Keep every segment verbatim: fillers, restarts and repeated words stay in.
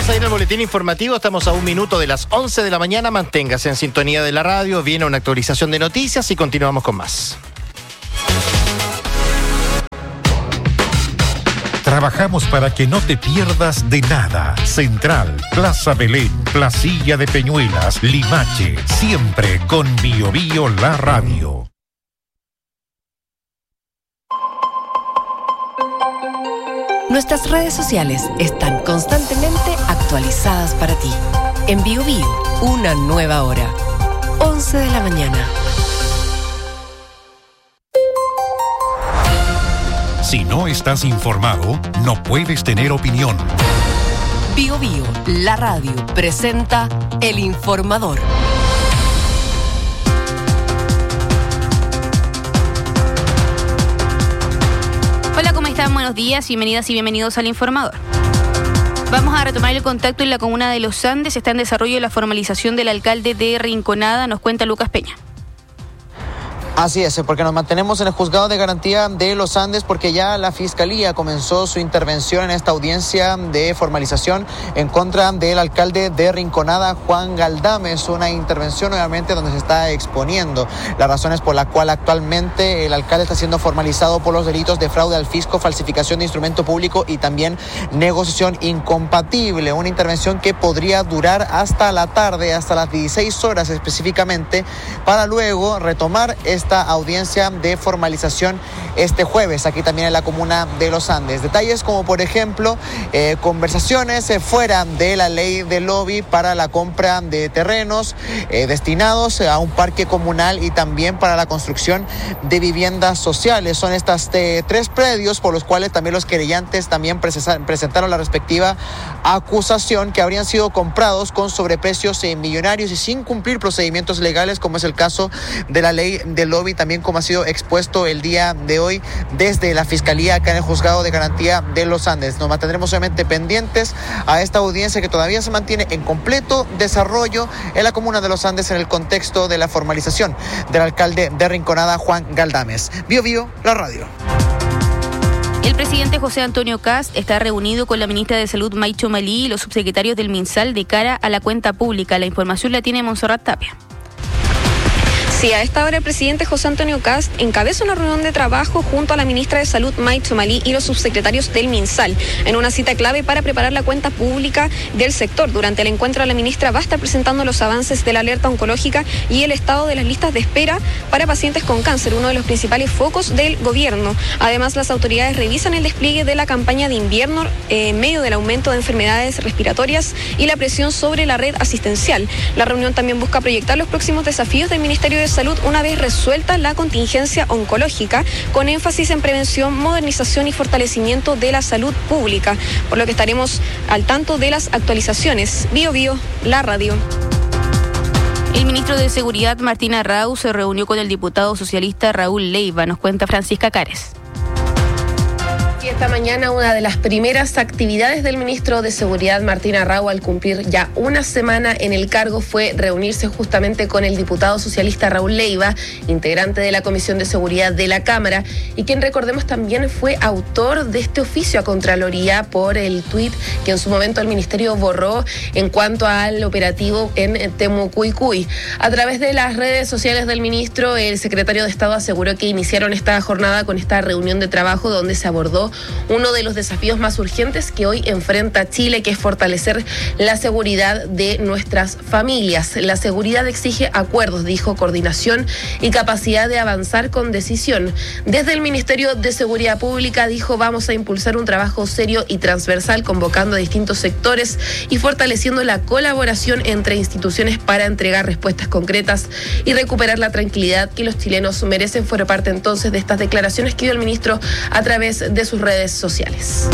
Vamos a ir al boletín informativo, estamos a un minuto de las once de la mañana, manténgase en sintonía de la radio, viene una actualización de noticias y continuamos con más. Trabajamos para que no te pierdas de nada. Central, Plaza Belén, Placilla de Peñuelas, Limache, siempre con Bio Bio la radio. Nuestras redes sociales están constantemente actualizadas para ti. En Bio Bio, una nueva hora. once de la mañana. Si no estás informado, no puedes tener opinión. Bio Bio, la radio, presenta El Informador. Hola, ¿cómo están? Buenos días, bienvenidas y bienvenidos al Informador. Vamos a retomar el contacto en la comuna de Los Andes. Está en desarrollo la formalización del alcalde de Rinconada, nos cuenta Lucas Peña. Así es, porque nos mantenemos en el Juzgado de Garantía de Los Andes porque ya la Fiscalía comenzó su intervención en esta audiencia de formalización en contra del alcalde de Rinconada, Juan Galdames. Una intervención nuevamente donde se está exponiendo las razones por las cuales actualmente el alcalde está siendo formalizado por los delitos de fraude al fisco, falsificación de instrumento público y también negociación incompatible. Una intervención que podría durar hasta la tarde, hasta las dieciséis horas específicamente, para luego retomar esta Esta audiencia de formalización este jueves, aquí también en la comuna de Los Andes. Detalles como, por ejemplo, eh, conversaciones eh, fuera de la ley del lobby para la compra de terrenos eh, destinados a un parque comunal y también para la construcción de viviendas sociales. Son estas eh, tres predios por los cuales también los querellantes también presentaron la respectiva acusación, que habrían sido comprados con sobreprecios eh, millonarios y sin cumplir procedimientos legales, como es el caso de la ley del lobby, también como ha sido expuesto el día de hoy desde la Fiscalía acá en el Juzgado de Garantía de Los Andes. Nos mantendremos obviamente pendientes a esta audiencia que todavía se mantiene en completo desarrollo en la comuna de Los Andes en el contexto de la formalización del alcalde de Rinconada, Juan Galdames. Bio Bio, la radio. El presidente José Antonio Kast está reunido con la ministra de Salud Maicho Malí y los subsecretarios del MinSal de cara a la cuenta pública. La información la tiene Montserrat Tapia. Sí, a esta hora el presidente José Antonio Kast encabeza una reunión de trabajo junto a la ministra de Salud Maicho Malí y los subsecretarios del MinSal en una cita clave para preparar la cuenta pública del sector. Durante el encuentro la ministra va a estar presentando los avances de la alerta oncológica y el estado de las listas de espera para pacientes con cáncer, uno de los principales focos del gobierno. Además, las autoridades revisan el despliegue de la campaña de invierno eh, en medio del aumento de enfermedades respiratorias y la presión sobre la red asistencial. La reunión también busca proyectar los próximos desafíos del Ministerio de Salud una vez resuelta la contingencia oncológica, con énfasis en prevención, modernización y fortalecimiento de la salud pública, por lo que estaremos al tanto de las actualizaciones. Bio Bio, la radio. El ministro de Seguridad, Martín Arrau, se reunió con el diputado socialista Raúl Leiva, nos cuenta Francisca Cares. Y esta mañana una de las primeras actividades del ministro de Seguridad, Martín Arrau, al cumplir ya una semana en el cargo, fue reunirse justamente con el diputado socialista Raúl Leiva, integrante de la Comisión de Seguridad de la Cámara, y quien, recordemos, también fue autor de este oficio a Contraloría por el tuit que en su momento el ministerio borró en cuanto al operativo en Temucuicui. A través de las redes sociales del ministro, el secretario de Estado aseguró que iniciaron esta jornada con esta reunión de trabajo donde se abordó uno de los desafíos más urgentes que hoy enfrenta Chile, que es fortalecer la seguridad de nuestras familias. La seguridad exige acuerdos, dijo, coordinación y capacidad de avanzar con decisión. Desde el Ministerio de Seguridad Pública, dijo, vamos a impulsar un trabajo serio y transversal, convocando a distintos sectores y fortaleciendo la colaboración entre instituciones para entregar respuestas concretas y recuperar la tranquilidad que los chilenos merecen. Fue parte entonces de estas declaraciones que dio el ministro a través de sus redes sociales.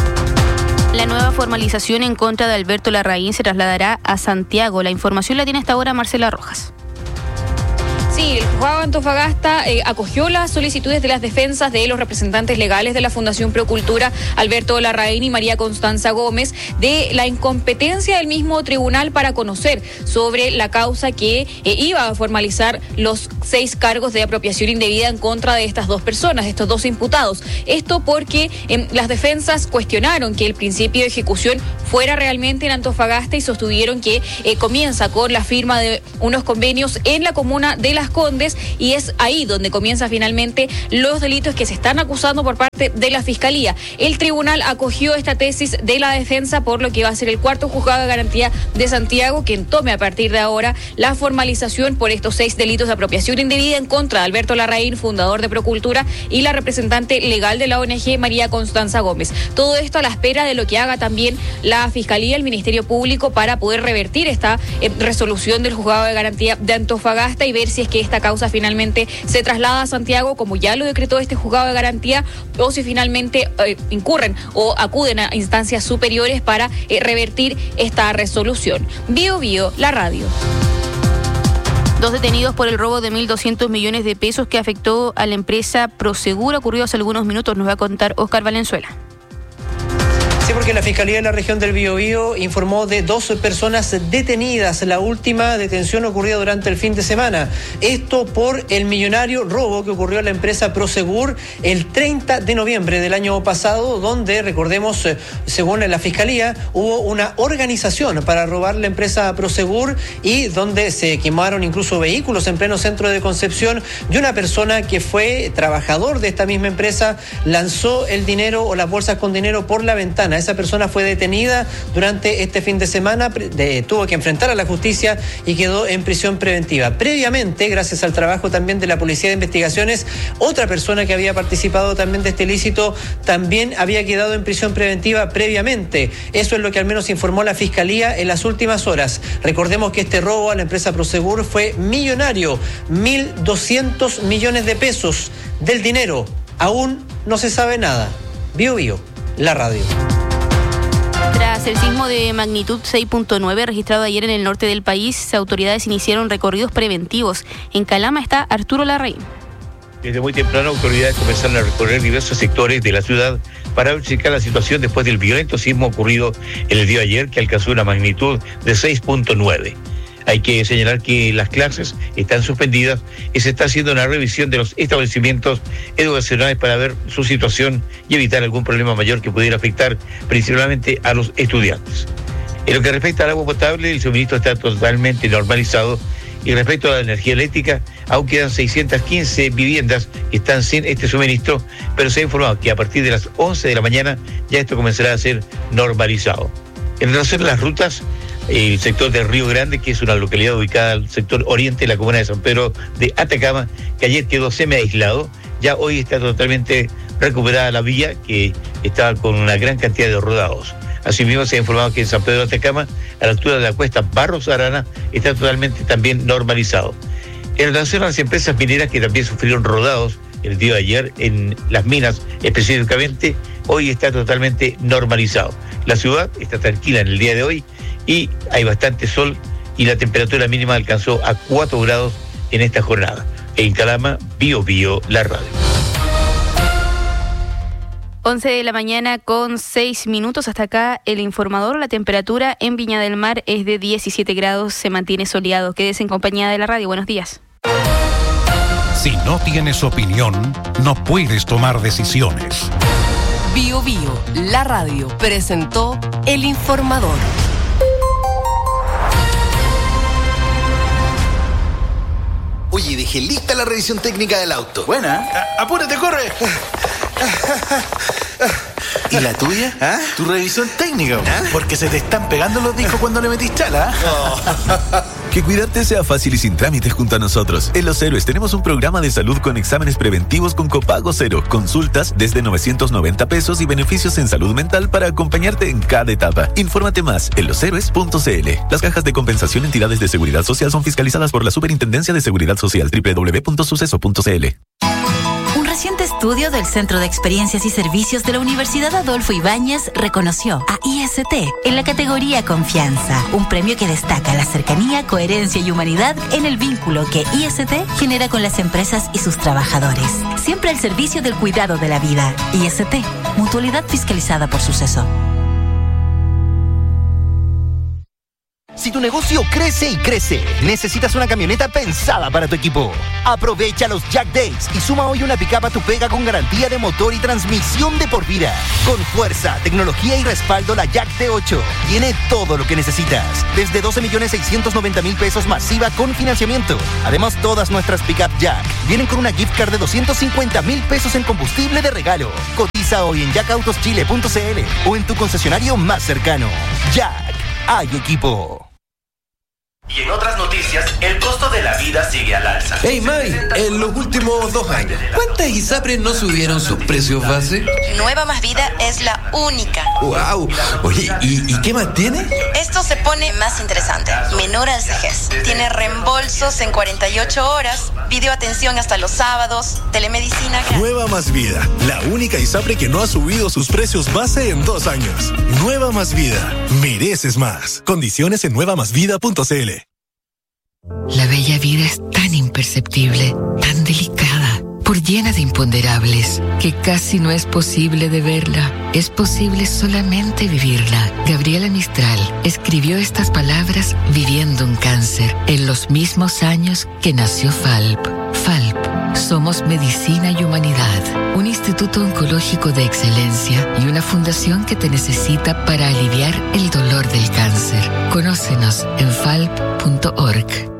La nueva formalización en contra de Alberto Larraín se trasladará a Santiago. La información la tiene hasta ahora Marcela Rojas. Sí, el juzgado de Antofagasta eh, acogió las solicitudes de las defensas de los representantes legales de la Fundación Procultura, Alberto Larraín y María Constanza Gómez, de la incompetencia del mismo tribunal para conocer sobre la causa que eh, iba a formalizar los seis cargos de apropiación indebida en contra de estas dos personas, de estos dos imputados. Esto porque eh, las defensas cuestionaron que el principio de ejecución fuera realmente en Antofagasta y sostuvieron que eh, comienza con la firma de unos convenios en la comuna de Las Condes y es ahí donde comienza finalmente los delitos que se están acusando por parte de la Fiscalía. El tribunal acogió esta tesis de la defensa, por lo que va a ser el cuarto juzgado de garantía de Santiago quien tome a partir de ahora la formalización por estos seis delitos de apropiación indebida en contra de Alberto Larraín, fundador de Procultura, y la representante legal de la O N G, María Constanza Gómez. Todo esto a la espera de lo que haga también la Fiscalía, el Ministerio Público, para poder revertir esta eh, resolución del juzgado de garantía de Antofagasta y ver si es que esta causa finalmente se traslada a Santiago, como ya lo decretó este juzgado de garantía, o si finalmente eh, incurren o acuden a instancias superiores para eh, revertir esta resolución. Bio Bio, la radio. Dos detenidos por el robo de mil doscientos millones de pesos que afectó a la empresa Prosegur, ocurrió hace algunos minutos, nos va a contar Oscar Valenzuela. Sí, porque la Fiscalía de la región del Biobío informó de dos personas detenidas. La última detención ocurrió durante el fin de semana. Esto por el millonario robo que ocurrió a la empresa Prosegur el treinta de noviembre del año pasado, donde, recordemos, según la Fiscalía, hubo una organización para robar la empresa Prosegur y donde se quemaron incluso vehículos en pleno centro de Concepción, y una persona que fue trabajador de esta misma empresa lanzó el dinero o las bolsas con dinero por la ventana. Esa persona fue detenida durante este fin de semana, de, tuvo que enfrentar a la justicia y quedó en prisión preventiva. Previamente, gracias al trabajo también de la Policía de Investigaciones, otra persona que había participado también de este ilícito también había quedado en prisión preventiva previamente. Eso es lo que al menos informó la Fiscalía en las últimas horas. Recordemos que este robo a la empresa Prosegur fue millonario, mil doscientos millones de pesos del dinero. Aún no se sabe nada. Bio Bio, la radio. Tras el sismo de magnitud seis punto nueve registrado ayer en el norte del país, autoridades iniciaron recorridos preventivos. En Calama está Arturo Larraín. Desde muy temprano, autoridades comenzaron a recorrer diversos sectores de la ciudad para verificar la situación después del violento sismo ocurrido el día de ayer, que alcanzó una magnitud de seis punto nueve. Hay que señalar que las clases están suspendidas y se está haciendo una revisión de los establecimientos educacionales para ver su situación y evitar algún problema mayor que pudiera afectar principalmente a los estudiantes. En lo que respecta al agua potable, el suministro está totalmente normalizado, y respecto a la energía eléctrica, aún quedan seiscientas quince viviendas que están sin este suministro, pero se ha informado que a partir de las once de la mañana ya esto comenzará a ser normalizado. En relación a las rutas, el sector de Río Grande, que es una localidad ubicada al sector oriente de la comuna de San Pedro de Atacama, que ayer quedó semi-aislado, ya hoy está totalmente recuperada la vía, que estaba con una gran cantidad de rodados. Asimismo, se ha informado que en San Pedro de Atacama, a la altura de la cuesta Barros Arana, está totalmente también normalizado. En relación a las empresas mineras que también sufrieron rodados el día de ayer en las minas específicamente, hoy está totalmente normalizado. La ciudad está tranquila en el día de hoy y hay bastante sol y la temperatura mínima alcanzó a cuatro grados en esta jornada. En Calama, Bio Bio, la radio. once de la mañana con seis minutos. Hasta acá el informador. La temperatura en Viña del Mar es de diecisiete grados, se mantiene soleado. Quédese en compañía de la radio. Buenos días. Si no tienes opinión, no puedes tomar decisiones. Bio Bio, la radio, presentó el informador. Oye, dejé lista la revisión técnica del auto. Buena. A- apúrate, corre. ¿Y la tuya? ¿Ah? Tu revisión técnica. ¿Ah? Porque se te están pegando los discos cuando le metís chala. Oh. Que cuidarte sea fácil y sin trámites junto a nosotros. En Los Héroes tenemos un programa de salud con exámenes preventivos con copago cero, consultas desde novecientos noventa pesos y beneficios en salud mental para acompañarte en cada etapa. Infórmate más en los héroes punto c l. Las cajas de compensación entidades de seguridad social son fiscalizadas por la Superintendencia de Seguridad Social. doble u doble u doble u punto suceso punto c l. Un reciente reciente estudio del Centro de Experiencias y Servicios de la Universidad Adolfo Ibáñez reconoció a I S T en la categoría Confianza, un premio que destaca la cercanía, coherencia y humanidad en el vínculo que I S T genera con las empresas y sus trabajadores. Siempre al servicio del cuidado de la vida. I S T, mutualidad fiscalizada por Suceso. Si tu negocio crece y crece, necesitas una camioneta pensada para tu equipo. Aprovecha los Jack Days y suma hoy una pickup a tu pega con garantía de motor y transmisión de por vida. Con fuerza, tecnología y respaldo, la Jack T ocho tiene todo lo que necesitas. Desde doce millones seiscientos noventa mil pesos masiva con financiamiento. Además, todas nuestras pickup Jack vienen con una gift card de doscientos cincuenta mil pesos en combustible de regalo. Cotiza hoy en jack autos chile punto c l o en tu concesionario más cercano. Jack, hay equipo. Y en otras noticias, el costo de la vida sigue al alza. Hey May, en los últimos dos años, ¿cuántas ISAPRES no subieron sus precios base? Nueva Más Vida es la única. ¡Wow! Oye, ¿y, ¿y qué más tiene? Esto se pone más interesante. Menor al C G S. Tiene reembolsos en cuarenta y ocho horas, videoatención hasta los sábados, telemedicina. Nueva Más Vida, la única ISAPRE que no ha subido sus precios base en dos años. Nueva Más Vida, mereces más. Condiciones en nueva más vida punto c l. La bella vida es tan imperceptible, tan delicada, por llena de imponderables, que casi no es posible de verla. Es posible solamente vivirla. Gabriela Mistral escribió estas palabras viviendo un cáncer, en los mismos años que nació Falp. Falp, somos medicina y humanidad, un instituto oncológico de excelencia y una fundación que te necesita para aliviar el dolor del cáncer. Conócenos en falp punto org.